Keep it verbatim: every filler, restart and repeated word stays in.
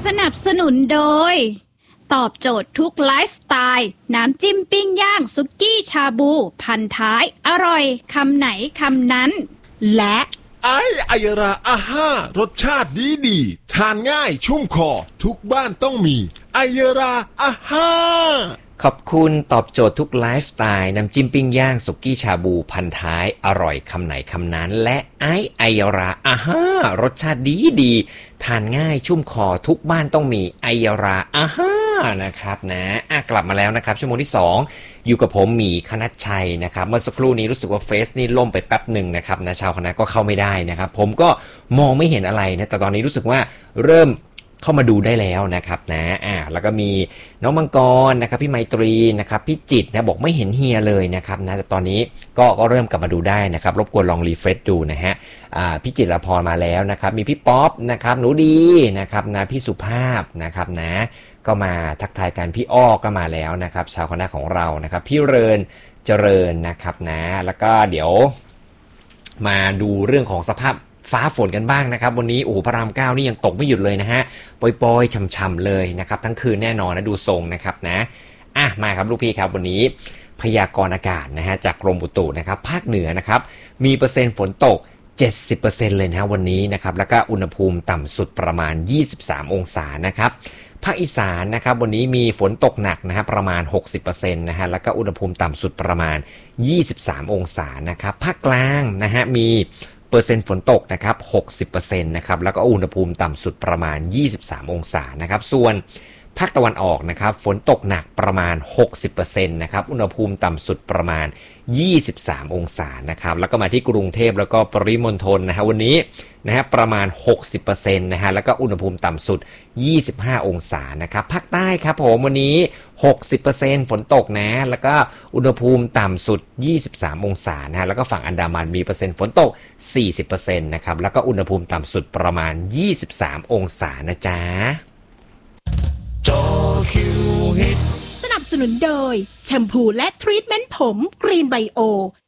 นับสนุนโดยตอบโจทย์ทุกไลฟ์สไตล์น้ำจิ้มปิ้งย่างสุกี้ชาบูพันท้ายอร่อยคำไหนคำนั้นและไอไอยราอาห้ารสชาติดีดีทานง่ายชุ่มคอทุกบ้านต้องมีไอยราอาห้าขอบคุณตอบโจทย์ทุกไลฟ์สไตล์น้ำจิ้มปิ้งย่างสุกี้ชาบูพันท้ายอร่อยคำไหนคำนั้นและไอไอยราอาห้ารสชาติดีดีทานง่ายชุ่มคอทุกบ้านต้องมีไอยราอาห้านะครับนะอ่ะกลับมาแล้วนะครับชั่วโมงที่สองอยู่กับผมหมีคณัชชัยนะครับเมื่อสักครู่นี้รู้สึกว่าเฟซนี่ล่มไปแป๊บหนึ่งนะครับนะชาวคณะก็เข้าไม่ได้นะครับผมก็มองไม่เห็นอะไรนะแต่ตอนนี้รู้สึกว่าเริ่มเข้ามาดูได้แล้วนะครับนะอ่าแล้วก็มีน้องมังกรนะครับพี่ไมตรีนะครับพี่จิตนะบอกไม่เห็นเฮียเลยนะครับนะแต่ตอนนี้ก็ก็เริ่มกลับมาดูได้นะครับรบกวนลองรีเฟรชดูนะฮะอ่าพี่จิตรพรมาแล้วนะครับมีพี่ป๊อปนะครับหนูดีนะครับนะพี่สุภาพนะครับนะก็มาทักทายกันพี่อ้อก็มาแล้วนะครับชาวคณะของเรานะครับพี่เรินเจริญนะครับนะแล้วก็เดี๋ยวมาดูเรื่องของสภาพฟ้าฝนกันบ้างนะครับวันนี้โอ้โหพระรามเก้านี่ยังตกไม่หยุดเลยนะฮะปล่อยๆช่ำๆเลยนะครับทั้งคืนแน่นอนนะดูทรงนะครับนะอ่ะมาครับลูกพี่ครับวันนี้พยากรณ์อากาศนะฮะจากกรมอุตุนะครับภาคเหนือนะครับมีเปอร์เซ็นต์ฝนตก เจ็ดสิบเปอร์เซ็นต์ เลยนะวันนี้นะครับแล้วก็อุณหภูมิต่ำสุดประมาณยี่สิบสามองศานะครับภาคอีสานนะครับวันนี้มีฝนตกหนักนะฮะประมาณ หกสิบเปอร์เซ็นต์ นะฮะแล้วก็อุณหภูมิต่ำสุดประมาณยี่สิบสามองศานะครับภาคกลางนะฮะมีเปอร์เซ็นต์ฝนตกนะครับ หกสิบเปอร์เซ็นต์ นะครับแล้วก็อุณหภูมิต่ำสุดประมาณยี่สิบสามองศานะครับส่วนภาคตะวันออกนะครับฝนตกหนักประมาณ หกสิบเปอร์เซ็นต์ นะครับอุณหภูมิต่ำสุดประมาณยี่สิบสามองศานะครับแล้วก็มาที่กรุงเทพแล้วก็ปริมณฑลนะฮะวันนี้นะฮะประมาณ หกสิบเปอร์เซ็นต์ นะฮะแล้วก็อุณหภูมิต่ำสุดยี่สิบห้าองศานะครับภาคใต้ครับผมวันนี้ หกสิบเปอร์เซ็นต์ ฝนตกนะแล้วก็อุณหภูมิต่ำสุดยี่สิบสามองศานะฮะแล้วก็ฝั่งอันดามันมีเปอร์เซ็นต์ฝนตก สี่สิบเปอร์เซ็นต์ นะครับแล้วก็อุณหภูมิต่ำสุดประมาณยี่สิบสามองศานะจ๊ะสนับสนุนโดยแชมพูและทรีทเมนต์ผมกรีนไบโอ